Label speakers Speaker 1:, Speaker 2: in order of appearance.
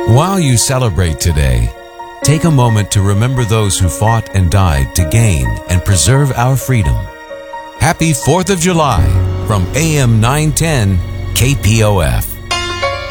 Speaker 1: While you celebrate today, take a moment to remember those who fought and died to gain and preserve our freedom. Happy 4th of July from AM 910 KPOF.